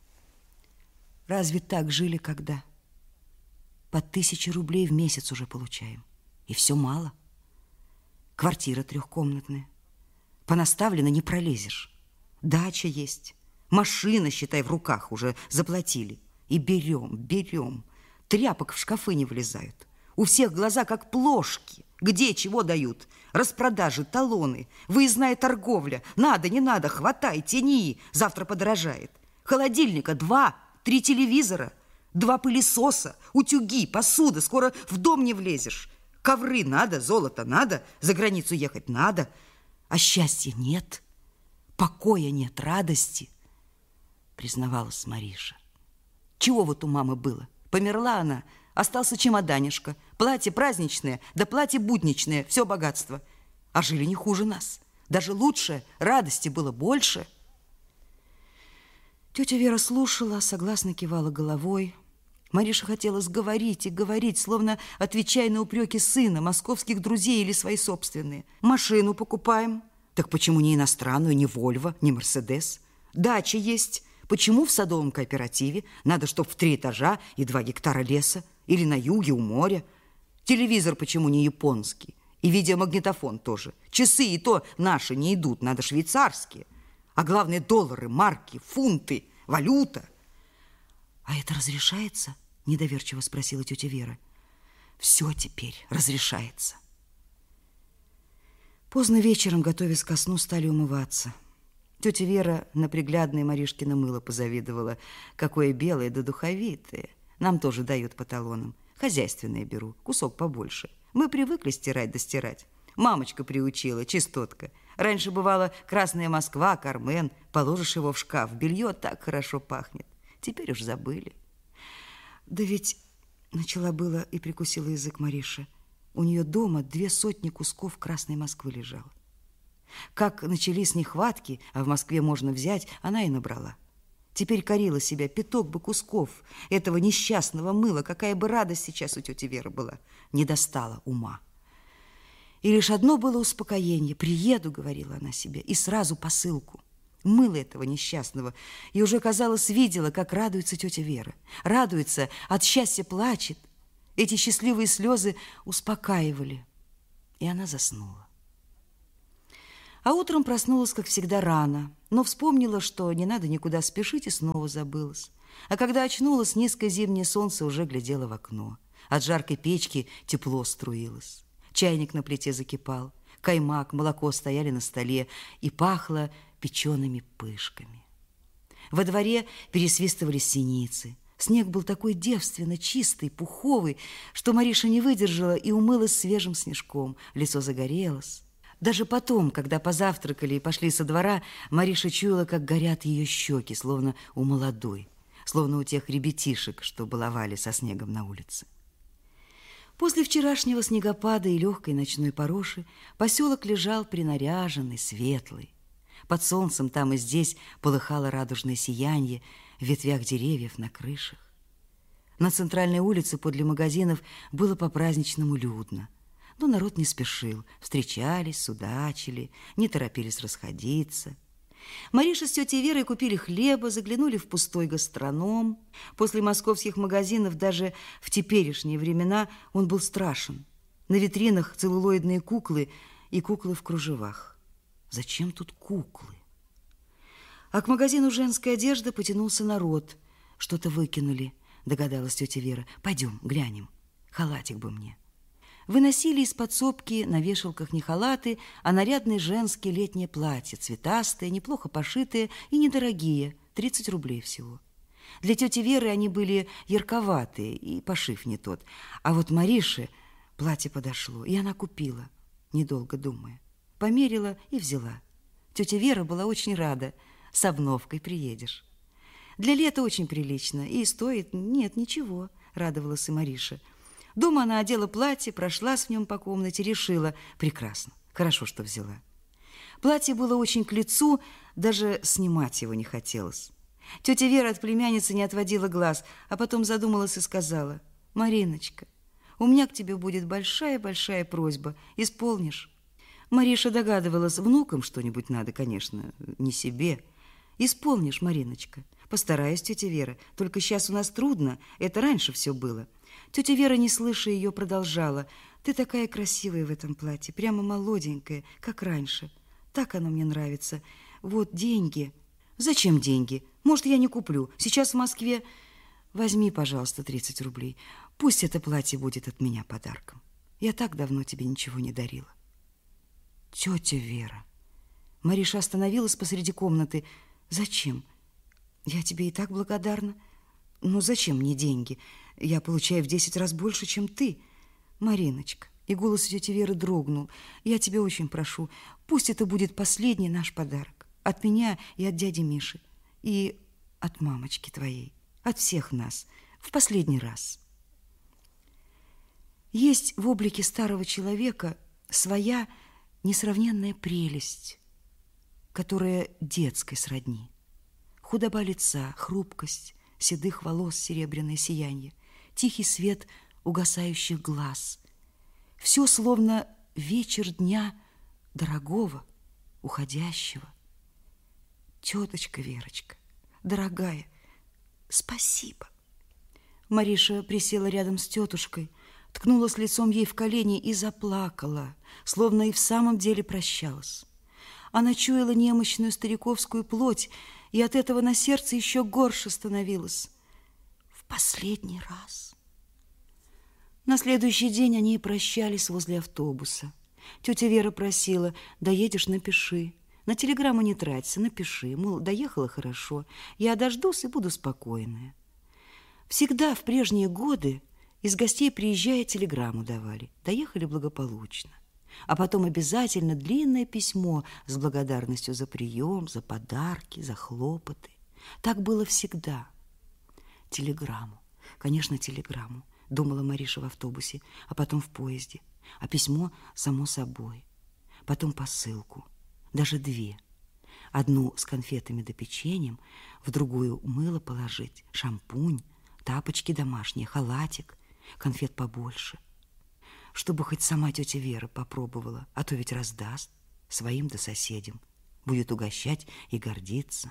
Speaker 6: Разве так жили когда? По 1000 рублей в месяц уже получаем. И все мало. Квартира 3-комнатная. Понаставлено не пролезешь. Дача есть. Машина, считай, в руках уже заплатили. И берем. Тряпок в шкафы не влезают. У всех глаза как плошки. Где чего дают? Распродажи, талоны, выездная торговля. Надо, не надо, хватай, тяни. Завтра подорожает. Холодильника 2, 3 телевизора, 2 пылесоса, утюги, посуда. Скоро в дом не влезешь. Ковры надо, золото надо, за границу ехать надо. А счастья нет, покоя нет, радости, признавалась Мариша. Чего вот у мамы было? Померла она, остался чемоданишко, платье праздничное, да платье будничное, все богатство. А жили не хуже нас, даже лучше, радости было больше. Тетя Вера слушала, согласно кивала головой. Мариша хотела сговорить и говорить, словно отвечая на упреки сына, московских друзей или свои собственные. Машину покупаем. Так почему не иностранную, не Вольво, не Мерседес? Дача есть. Почему в садовом кооперативе? Надо, чтоб в 3 этажа и 2 гектара леса. Или на юге, у моря. Телевизор почему не японский? И видеомагнитофон тоже. Часы и то наши не идут, надо швейцарские. А главное, доллары, марки, фунты, валюта. А это разрешается? Недоверчиво спросила тетя Вера. Все теперь разрешается. Поздно вечером, готовясь ко сну, стали умываться. Тетя Вера на приглядное Маришкино мыло позавидовала. Какое белое да духовитое. Нам тоже дают по талонам. Хозяйственное беру, кусок побольше. Мы привыкли стирать да стирать. Мамочка приучила, чистотка. Раньше бывало красная Москва, Кармен. Положишь его в шкаф, белье так хорошо пахнет. Теперь уж забыли. Да ведь начала было и прикусила язык Мариша. У нее дома 200 кусков красной Москвы лежало. Как начались нехватки, а в Москве можно взять, она и набрала. Теперь корила себя, 5 бы кусков этого несчастного мыла. Какая бы радость сейчас у тети Веры была. Не достала ума. И лишь одно было успокоение. Приеду, говорила она себе, и сразу посылку. Мыло этого несчастного. И уже, казалось, видела, как радуется тетя Вера. Радуется, от счастья плачет. Эти счастливые слезы успокаивали, и она заснула. А утром проснулась, как всегда, рано, но вспомнила, что не надо никуда спешить, и снова забылась. А когда очнулась, низкое зимнее солнце уже глядело в окно. От жаркой печки тепло струилось. Чайник на плите закипал, каймак, молоко стояли на столе, и пахло печеными пышками. Во дворе пересвистывали синицы. Снег был такой девственно чистый, пуховый, что Мариша не выдержала и умылась свежим снежком. Лицо загорелось. Даже потом, когда позавтракали и пошли со двора, Мариша чуяла, как горят ее щеки, словно у молодой, словно у тех ребятишек, что баловали со снегом на улице. После вчерашнего снегопада и легкой ночной пороши поселок лежал принаряженный, светлый. Под солнцем там и здесь полыхало радужное сияние в ветвях деревьев на крышах. На центральной улице подле магазинов было по-праздничному людно. Но народ не спешил, встречались, судачили, не торопились расходиться. Мариша с тетей Верой купили хлеба, заглянули в пустой гастроном. После московских магазинов даже в теперешние времена он был страшен. На витринах целлулоидные куклы и куклы в кружевах. Зачем тут куклы? А к магазину женской одежды потянулся народ. Что-то выкинули, догадалась тетя Вера. Пойдем, глянем. Халатик бы мне. Выносили из подсобки на вешалках не халаты, а нарядные женские летние платья, цветастые, неплохо пошитые и недорогие, 30 рублей всего. Для тети Веры они были ярковатые, и пошив не тот. А вот Марише платье подошло, и она купила, недолго думая. Померила и взяла. Тетя Вера была очень рада. С обновкой приедешь. Для лета очень прилично, и стоит, нет, ничего, радовалась и Мариша. Дома она одела платье, прошлась в нем по комнате, решила, прекрасно, хорошо, что взяла. Платье было очень к лицу, даже снимать его не хотелось. Тетя Вера от племянницы не отводила глаз, а потом задумалась и сказала: «Мариночка, у меня к тебе будет большая-большая просьба, исполнишь?» Мариша догадывалась, внукам что-нибудь надо, конечно, не себе. «Исполнишь, Мариночка?» «Постараюсь, тетя Вера, только сейчас у нас трудно, это раньше все было». Тетя Вера, не слыша ее, продолжала: «Ты такая красивая в этом платье, прямо молоденькая, как раньше. Так оно мне нравится. Вот деньги». «Зачем деньги? Может, я не куплю. Сейчас в Москве...» «Возьми, пожалуйста, 30 рублей. Пусть это платье будет от меня подарком. Я так давно тебе ничего не дарила». «Тетя Вера...» Мариша остановилась посреди комнаты. «Зачем? Я тебе и так благодарна. Ну, зачем мне деньги? Я получаю в 10 раз больше, чем ты. Мариночка». И голос тети Веры дрогнул. «Я тебя очень прошу, пусть это будет последний наш подарок. От меня и от дяди Миши. И от мамочки твоей. От всех нас. В последний раз». Есть в облике старого человека своя несравненная прелесть, которая детской сродни. Худоба лица, хрупкость седых волос, серебряное сияние, тихий свет угасающих глаз. Все словно вечер дня дорогого, уходящего. Теточка Верочка, дорогая, спасибо. Мариша присела рядом с тетушкой, ткнулась лицом ей в колени и заплакала, словно и в самом деле прощалась. Она чуяла немощную стариковскую плоть, и от этого на сердце еще горше становилось. В последний раз. На следующий день они и прощались возле автобуса. Тетя Вера просила: «Доедешь, напиши. На телеграмму не траться, напиши. Мол, доехала хорошо. Я дождусь и буду спокойная». Всегда в прежние годы из гостей, приезжая, телеграмму давали. Доехали благополучно. А потом обязательно длинное письмо с благодарностью за прием, за подарки, за хлопоты. Так было всегда. Телеграмму, конечно, телеграмму, думала Мариша в автобусе, а потом в поезде. А письмо, само собой. Потом посылку, даже две. Одну с конфетами да печеньем, в другую мыло положить, шампунь, тапочки домашние, халатик, конфет побольше. Чтобы хоть сама тетя Вера попробовала, а то ведь раздаст своим да соседям, будет угощать и гордиться.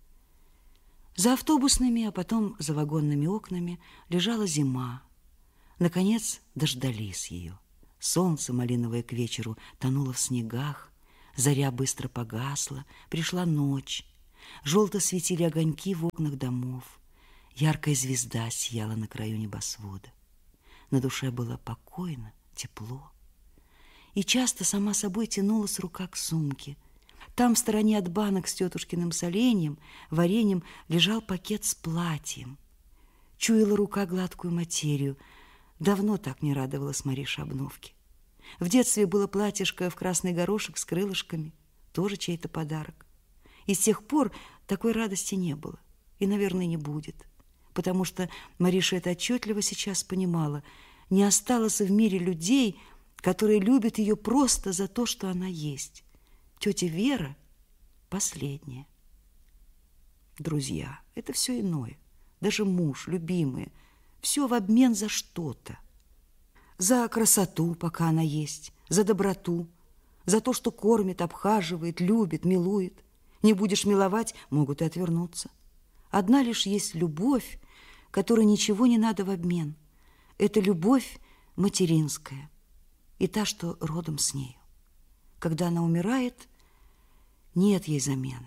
Speaker 6: За автобусными, а потом за вагонными окнами лежала зима. Наконец дождались ее. Солнце, малиновое к вечеру, тонуло в снегах, заря быстро погасла, пришла ночь. Желто светили огоньки в окнах домов. Яркая звезда сияла на краю небосвода. На душе было покойно, тепло. И часто сама собой тянулась рука к сумке. Там в стороне от банок с тетушкиным соленьем, вареньем лежал пакет с платьем. Чуяла рука гладкую материю. Давно так не радовалась Мариша обновке. В детстве было платьишко в красный горошек с крылышками, тоже чей-то подарок. И с тех пор такой радости не было, и, наверное, не будет, потому что Мариша это отчетливо сейчас понимала. Не осталось в мире людей, которые любят ее просто за то, что она есть. Тетя Вера последняя. Друзья, это все иное. Даже муж, любимые, все в обмен за что-то. За красоту, пока она есть, за доброту, за то, что кормит, обхаживает, любит, милует. Не будешь миловать, могут и отвернуться. Одна лишь есть любовь, которой ничего не надо в обмен. Это любовь материнская и та, что родом с нею. Когда она умирает, нет ей замены.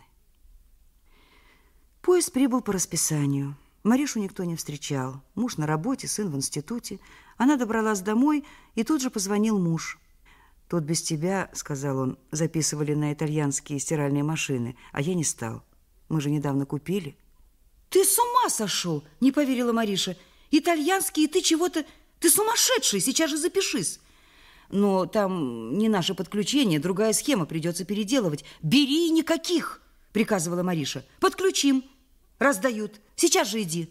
Speaker 6: Поезд прибыл по расписанию. Маришу никто не встречал. Муж на работе, сын в институте. Она добралась домой, и тут же позвонил муж. «Тут без тебя, — сказал он, — записывали на итальянские стиральные машины, а я не стал. Мы же недавно купили».
Speaker 7: «Ты с ума сошел!» — не поверила Мариша. «Итальянские, ты чего-то... Ты сумасшедший, сейчас же запишись!»
Speaker 6: «Но там не наше подключение, другая схема, придется переделывать».
Speaker 7: «Бери никаких!» — приказывала Мариша. «Подключим. Раздают. Сейчас же иди».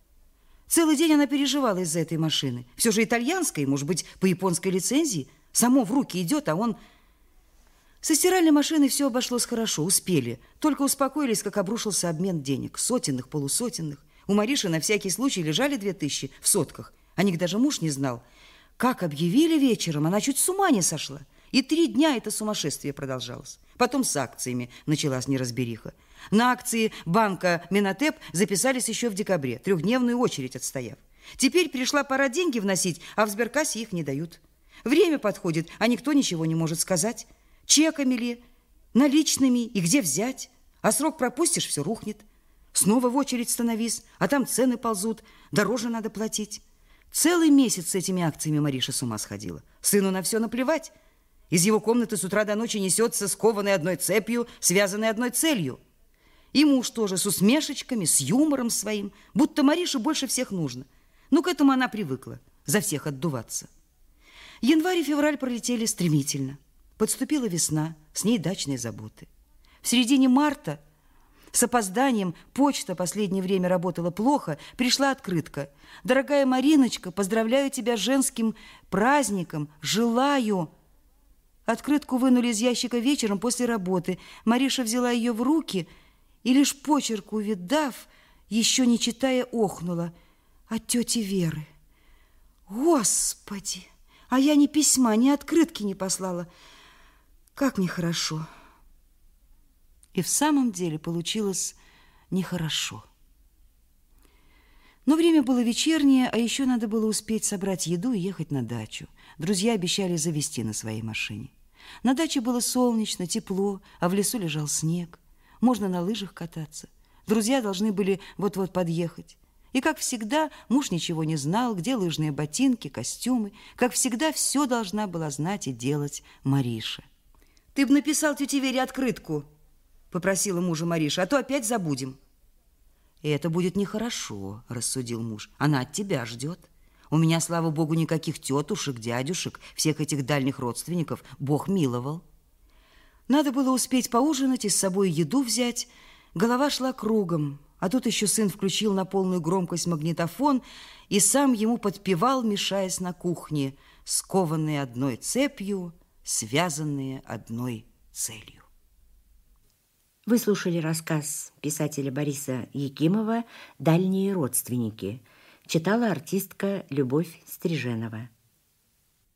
Speaker 6: Целый день она переживала из-за этой машины. Все же итальянская, может быть, по японской лицензии. Само в руки идет, а он... Со стиральной машиной все обошлось хорошо, успели. Только успокоились, как обрушился обмен денег. Сотенных, полусотенных. У Мариши на всякий случай лежали 2000 в сотках. О них даже муж не знал. Как объявили вечером, она чуть с ума не сошла. И 3 дня это сумасшествие продолжалось. Потом с акциями началась неразбериха. На акции банка Минотеп записались еще в декабре, 3-дневную очередь отстояв. Теперь пришла пора деньги вносить, а в сберкассе их не дают. Время подходит, а никто ничего не может сказать. Чеками ли, наличными и где взять? А срок пропустишь, все рухнет. Снова в очередь становись, а там цены ползут, дороже надо платить. Целый месяц с этими акциями Мариша с ума сходила. Сыну на все наплевать. Из его комнаты с утра до ночи несется скованной одной цепью, связанной одной целью. И муж тоже с усмешечками, с юмором своим, будто Марише больше всех нужно. Ну, к этому она привыкла, за всех отдуваться. Январь и февраль пролетели стремительно. Подступила весна, с ней дачные заботы. В середине марта, с опозданием, почта последнее время работала плохо, пришла открытка. «Дорогая Мариночка, поздравляю тебя с женским праздником, желаю...» Открытку вынули из ящика вечером после работы. Мариша взяла ее в руки и, лишь почерк увидав, еще не читая, охнула. От тети Веры. Господи! А я ни письма, ни открытки не послала. Как нехорошо. И в самом деле получилось нехорошо. Но время было вечернее, а еще надо было успеть собрать еду и ехать на дачу. Друзья обещали завезти на своей машине. На даче было солнечно, тепло, а в лесу лежал снег. Можно на лыжах кататься. Друзья должны были вот-вот подъехать. И, как всегда, муж ничего не знал, где лыжные ботинки, костюмы. Как всегда, все должна была знать и делать Мариша.
Speaker 7: «Ты бы написал тете Вере открытку», — попросила мужа Мариша, «а то опять забудем».
Speaker 6: «Это будет нехорошо», — рассудил муж. «Она от тебя ждет. У меня, слава богу, никаких тетушек, дядюшек, всех этих дальних родственников Бог миловал». Надо было успеть поужинать и с собой еду взять. Голова шла кругом, а тут еще сын включил на полную громкость магнитофон и сам ему подпевал, мешаясь на кухне, скованные одной цепью, связанные одной целью.
Speaker 5: Вы слушали рассказ писателя Бориса Якимова «Дальние родственники». Читала артистка Любовь Стриженова.